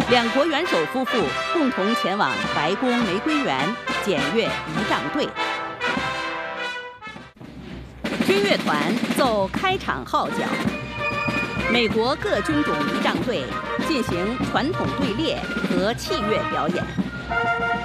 两国元首夫妇共同前往白宫玫瑰园检阅仪仗队。军乐团奏开场号角。美国各军种仪仗队进行传统队列和器乐表演。